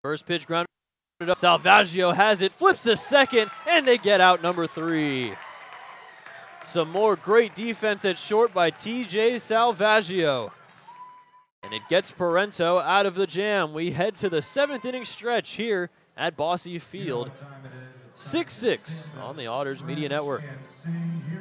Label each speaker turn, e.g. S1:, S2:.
S1: First pitch grounded up. Salvaggio has it, flips to second, and they get out number 3. Some more great defense at short by TJ Salvaggio. And it gets Parento out of the jam. We head to the 7th inning stretch here at Bosse Field. 6-6 on the Otters Media Network.